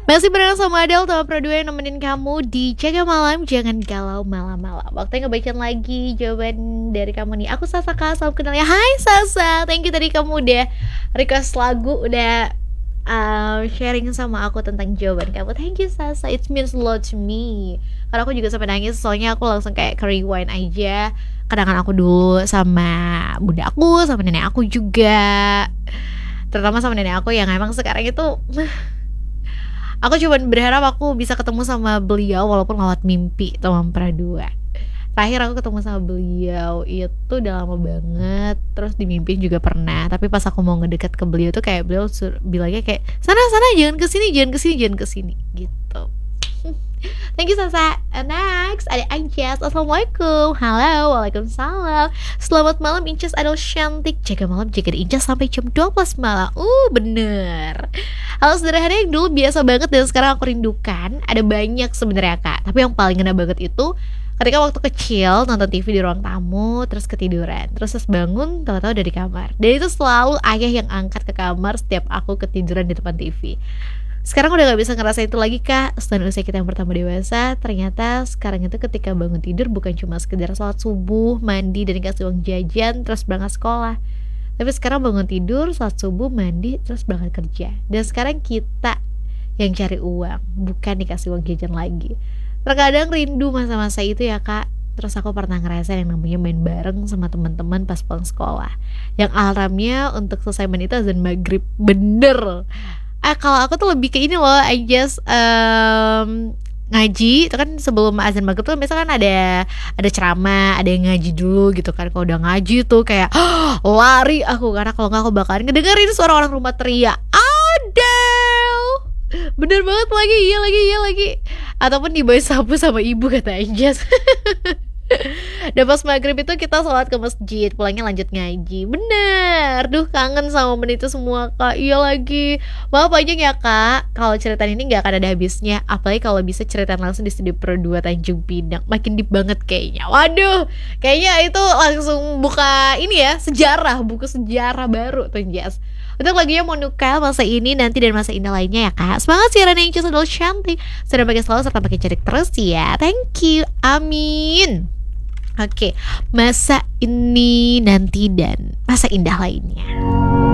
Masih bareng sama Adele Top Pro 2 yang nemenin kamu di Jaga Malam. Jangan galau malam-malam. Waktunya ngebacain lagi jawaban dari kamu nih. Aku Sasa Kak, salam kenalnya. Hai Sasa, thank you tadi kamu udah request lagu, udah sharing sama aku tentang jawaban kamu. Thank you Sasa, it means a lot to me. Karena aku juga sampai nangis, soalnya aku langsung kayak ke rewind aja kenangan aku dulu sama bunda aku, sama nenek aku juga. Terutama sama nenek aku yang emang sekarang itu aku cuma berharap aku bisa ketemu sama beliau walaupun lewat mimpi Tomam Pradua. Terakhir aku ketemu sama beliau itu udah lama banget. Terus di mimpi juga pernah. Tapi pas aku mau ngedekat ke beliau tuh kayak beliau bilangnya kayak sana jangan kesini gitu. Thank you Sasa. Next ada Anjas. Assalamualaikum. Halo. Waalaikumsalam. Selamat malam Incas Adel cantik. Jaga malam jaga di Incas sampai jam 12 malam. Bener. Hal sederhana yang dulu biasa banget dan sekarang aku rindukan. Ada banyak sebenarnya Kak. Tapi yang paling ngena banget itu ketika waktu kecil nonton TV di ruang tamu, terus ketiduran, terus bangun tahu-tahu udah di kamar. Dan itu selalu ayah yang angkat ke kamar setiap aku ketiduran di depan TV. Sekarang udah gak bisa ngerasain itu lagi Kak. Setelah usia kita yang pertama dewasa, ternyata sekarang itu ketika bangun tidur bukan cuma sekedar sholat subuh, mandi, dan dikasih uang jajan, terus berangkat sekolah. Tapi sekarang bangun tidur, sholat subuh, mandi, terus berangkat kerja. Dan sekarang kita yang cari uang, bukan dikasih uang jajan lagi. Terkadang rindu masa-masa itu ya Kak. Terus aku pernah ngerasain yang namanya main bareng sama teman-teman pas pulang sekolah. Yang alarmnya untuk selesai main itu azan maghrib. Bener. Kalau aku tuh lebih ke ini loh, I just ngaji. Itu kan sebelum azan maghrib tuh misalkan ada ceramah, ada yang ngaji dulu gitu kan. Kalau udah ngaji tuh kayak lari aku, karena kalau nggak aku bakalan ngedengerin suara orang rumah teriak Adele. Bener banget lagi, iya lagi. Ataupun dibawa sapu sama ibu kata Anjas. Dan pas maghrib itu kita sholat ke masjid, pulangnya lanjut ngaji. Bener. Duh kangen sama momen itu semua Kak. Iya lagi. Maaf panjang ya Kak, kalau ceritaan ini gak akan ada habisnya. Apalagi kalau bisa ceritaan langsung di studio Pro 2 Tanjung Pinang. Makin deep banget kayaknya. Waduh, kayaknya itu langsung buka ini ya, sejarah, buku sejarah baru tuh Jas. Untuk lagunya Monuka masa ini nanti dan masa indah lainnya ya Kak. Semangat siaran yang Adel cantik. Sudah pakai selalu serta pakai cantik terus ya. Thank you. Amin. Oke, masa ini nanti dan masa indah lainnya.